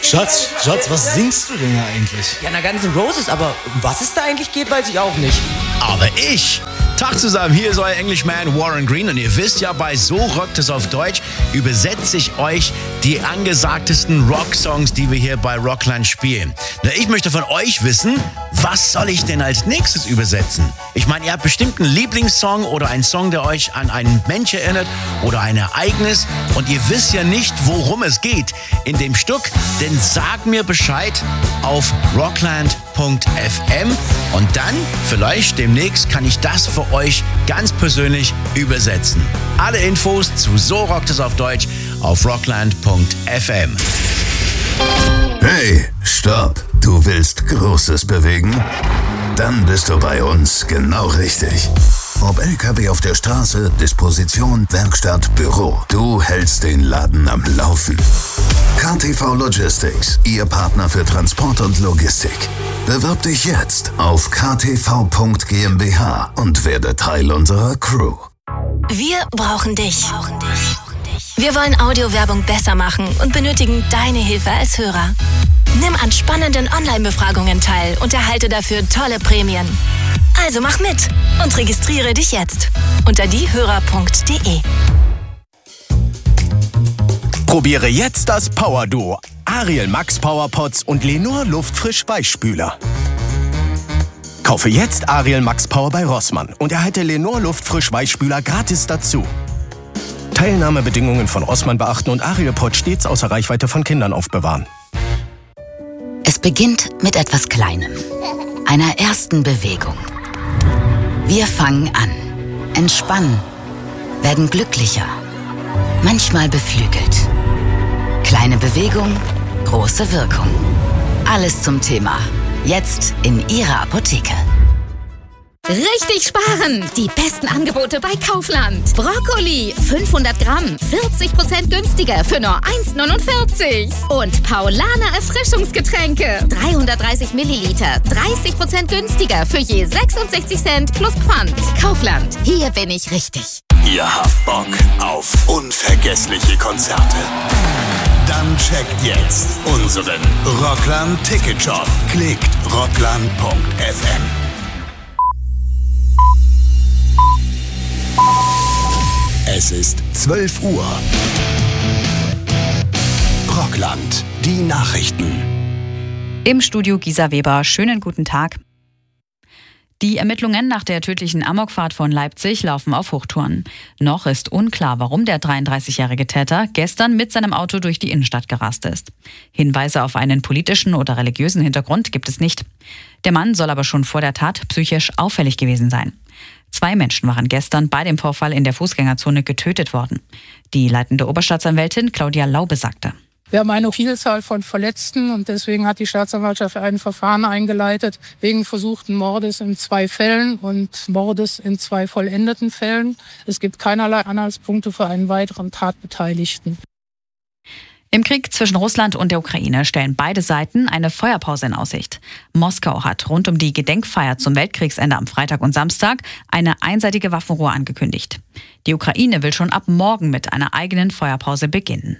Schatz, was singst du denn da eigentlich? Ja, na Guns N' Roses, aber um was es da eigentlich geht, weiß ich auch nicht. Aber ich! Tag zusammen, hier ist euer Englishman Warren Green und ihr wisst ja, bei So rockt es auf Deutsch übersetze ich euch die angesagtesten Rocksongs, die wir hier bei Rockland spielen. Na, ich möchte von euch wissen, was soll ich denn als nächstes übersetzen? Ich meine, ihr habt bestimmt einen Lieblingssong oder einen Song, der euch an einen Mensch erinnert oder ein Ereignis und ihr wisst ja nicht, worum es geht in dem Stück, denn sagt mir Bescheid auf rockland.fm und dann, vielleicht demnächst, kann ich das für euch ganz persönlich übersetzen. Alle Infos zu So rockt es auf Deutsch auf rockland.fm. Hey, stopp! Du willst Großes bewegen? Dann bist du bei uns genau richtig. Ob LKW auf der Straße, Disposition, Werkstatt, Büro. Du hältst den Laden am Laufen. KTV Logistics, Ihr Partner für Transport und Logistik. Bewirb dich jetzt auf ktv.gmbH und werde Teil unserer Crew. Wir brauchen dich. Wir wollen Audiowerbung besser machen und benötigen deine Hilfe als Hörer. Nimm an spannenden Online-Befragungen teil und erhalte dafür tolle Prämien. Also mach mit und registriere dich jetzt unter diehörer.de. Probiere jetzt das Power-Duo. Ariel Max Powerpots und Lenor Luftfrisch Weichspüler. Kaufe jetzt Ariel Max Power bei Rossmann und erhalte Lenor Luftfrisch Weichspüler gratis dazu. Teilnahmebedingungen von Rossmann beachten und Ariel Pot stets außer Reichweite von Kindern aufbewahren. Es beginnt mit etwas Kleinem, einer ersten Bewegung. Wir fangen an, entspannen, werden glücklicher, manchmal beflügelt. Kleine Bewegung, große Wirkung. Alles zum Thema. Jetzt in Ihrer Apotheke. Richtig sparen! Die besten Angebote bei Kaufland. Brokkoli, 500 Gramm, 40% günstiger für nur 1,49. Und Paulaner Erfrischungsgetränke, 330 Milliliter, 30% günstiger für je 66 Cent plus Pfand. Kaufland, hier bin ich richtig. Ihr habt Bock auf unvergessliche Konzerte? Dann checkt jetzt unseren Rockland-Ticket-Shop. Klickt rockland.fm. Es ist 12 Uhr. Rockland, die Nachrichten. Im Studio Gisa Weber, schönen guten Tag. Die Ermittlungen nach der tödlichen Amokfahrt von Leipzig laufen auf Hochtouren. Noch ist unklar, warum der 33-jährige Täter gestern mit seinem Auto durch die Innenstadt gerast ist. Hinweise auf einen politischen oder religiösen Hintergrund gibt es nicht. Der Mann soll aber schon vor der Tat psychisch auffällig gewesen sein. 2 Menschen waren gestern bei dem Vorfall in der Fußgängerzone getötet worden. Die leitende Oberstaatsanwältin Claudia Laube sagte: Wir haben eine Vielzahl von Verletzten und deswegen hat die Staatsanwaltschaft ein Verfahren eingeleitet wegen versuchten Mordes in 2 Fällen und Mordes in 2 vollendeten Fällen. Es gibt keinerlei Anhaltspunkte für einen weiteren Tatbeteiligten. Im Krieg zwischen Russland und der Ukraine stellen beide Seiten eine Feuerpause in Aussicht. Moskau hat rund um die Gedenkfeier zum Weltkriegsende am Freitag und Samstag eine einseitige Waffenruhe angekündigt. Die Ukraine will schon ab morgen mit einer eigenen Feuerpause beginnen.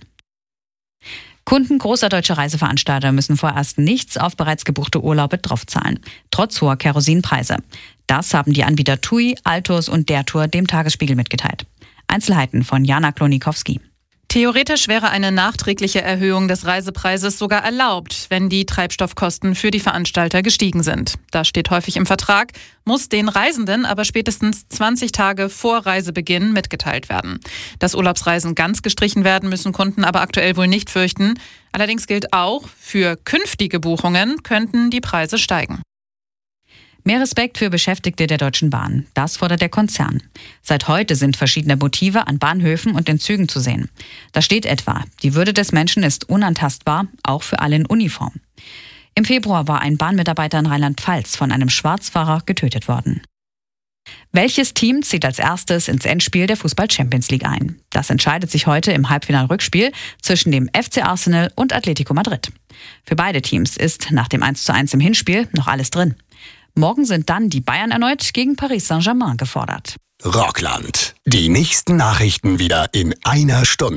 Kunden großer deutscher Reiseveranstalter müssen vorerst nichts auf bereits gebuchte Urlaube draufzahlen, trotz hoher Kerosinpreise. Das haben die Anbieter TUI, Altus und der Tour dem Tagesspiegel mitgeteilt. Einzelheiten von Jana Klonikowski. Theoretisch wäre eine nachträgliche Erhöhung des Reisepreises sogar erlaubt, wenn die Treibstoffkosten für die Veranstalter gestiegen sind. Das steht häufig im Vertrag, muss den Reisenden aber spätestens 20 Tage vor Reisebeginn mitgeteilt werden. Dass Urlaubsreisen ganz gestrichen werden, müssen Kunden aber aktuell wohl nicht fürchten. Allerdings gilt auch, für künftige Buchungen könnten die Preise steigen. Mehr Respekt für Beschäftigte der Deutschen Bahn. Das fordert der Konzern. Seit heute sind verschiedene Motive an Bahnhöfen und in Zügen zu sehen. Da steht etwa: Die Würde des Menschen ist unantastbar, auch für alle in Uniform. Im Februar war ein Bahnmitarbeiter in Rheinland-Pfalz von einem Schwarzfahrer getötet worden. Welches Team zieht als erstes ins Endspiel der Fußball-Champions League ein? Das entscheidet sich heute im Halbfinal-Rückspiel zwischen dem FC Arsenal und Atletico Madrid. Für beide Teams ist nach dem 1:1 im Hinspiel noch alles drin. Morgen sind dann die Bayern erneut gegen Paris Saint-Germain gefordert. Rockland. Die nächsten Nachrichten wieder in einer Stunde.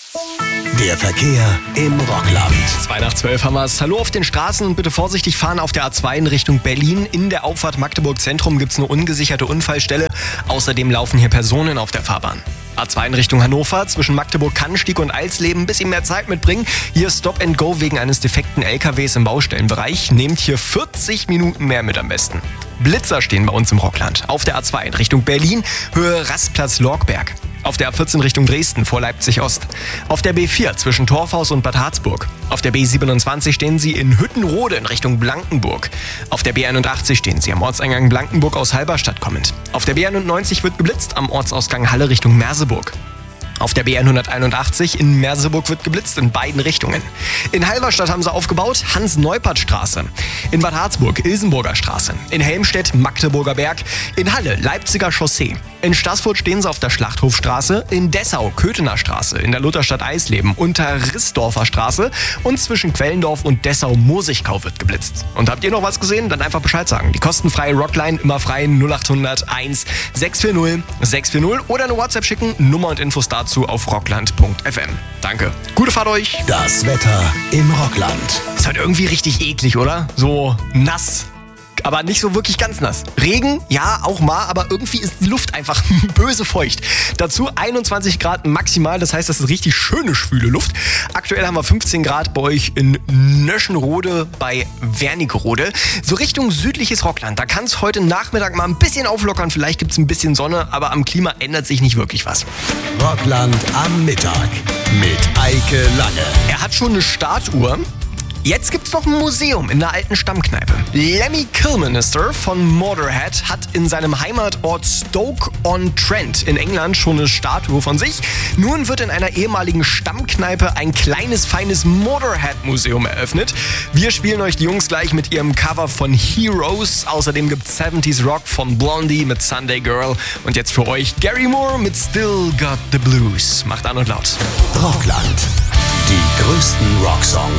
Der Verkehr im Rockland. 2:12 haben wir es. Hallo auf den Straßen und bitte vorsichtig fahren auf der A2 in Richtung Berlin. In der Auffahrt Magdeburg Zentrum gibt es eine ungesicherte Unfallstelle. Außerdem laufen hier Personen auf der Fahrbahn. A2 in Richtung Hannover, zwischen Magdeburg-Kannstieg und Alsleben. Ein bisschen mehr Zeit mitbringen. Hier Stop and Go wegen eines defekten LKWs im Baustellenbereich. Nehmt hier 40 Minuten mehr mit am besten. Blitzer stehen bei uns im Rockland. Auf der A2 in Richtung Berlin, Höhe Rastplatz Lorgberg. Auf der A14 Richtung Dresden vor Leipzig Ost. Auf der B4 zwischen Torfhaus und Bad Harzburg. Auf der B27 stehen Sie in Hüttenrode in Richtung Blankenburg. Auf der B81 stehen Sie am Ortseingang Blankenburg aus Halberstadt kommend. Auf der B91 wird geblitzt am Ortsausgang Halle Richtung Merseburg. Auf der B181 in Merseburg wird geblitzt in beiden Richtungen. In Halberstadt haben sie aufgebaut Hans-Neupert-Straße. In Bad Harzburg Ilsenburger Straße. In Helmstedt Magdeburger Berg. In Halle Leipziger Chaussee. In Staßfurt stehen sie auf der Schlachthofstraße. In Dessau Köthener Straße. In der Lutherstadt Eisleben unter Rissdorfer Straße. Und zwischen Quellendorf und Dessau-Mosigkau wird geblitzt. Und habt ihr noch was gesehen? Dann einfach Bescheid sagen. Die kostenfreie Rockline immer frei 0800 1 640 640 oder eine WhatsApp schicken. Nummer und Infos dazu auf rockland.fm. Danke. Gute Fahrt euch. Das Wetter im Rockland. Ist halt irgendwie richtig eklig, oder? So nass. Aber nicht so wirklich ganz nass. Regen, ja, auch mal, aber irgendwie ist die Luft einfach böse feucht. Dazu 21 Grad maximal, das heißt, das ist richtig schöne, schwüle Luft. Aktuell haben wir 15 Grad bei euch in Nöschenrode bei Wernigerode. So Richtung südliches Rockland, da kann es heute Nachmittag mal ein bisschen auflockern. Vielleicht gibt es ein bisschen Sonne, aber am Klima ändert sich nicht wirklich was. Rockland am Mittag mit Eike Lange. Er hat schon eine Startuhr. Jetzt gibt's noch ein Museum in der alten Stammkneipe. Lemmy Kilmister von Motorhead hat in seinem Heimatort Stoke-on-Trent in England schon eine Statue von sich. Nun wird in einer ehemaligen Stammkneipe ein kleines, feines Motorhead-Museum eröffnet. Wir spielen euch die Jungs gleich mit ihrem Cover von Heroes. Außerdem gibt's 70s Rock von Blondie mit Sunday Girl. Und jetzt für euch Gary Moore mit Still Got the Blues. Macht an und laut. Rockland. Die größten Rocksongs